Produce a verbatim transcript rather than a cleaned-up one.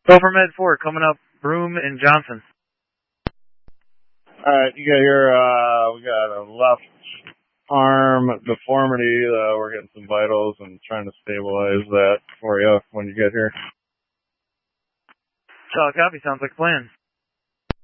Gopher Med four coming up, Broome and Johnson. Alright, you got your, uh, we got a left arm deformity. Uh, we're getting some vitals and trying to stabilize that for you when you get here. Solid copy, sounds like a plan.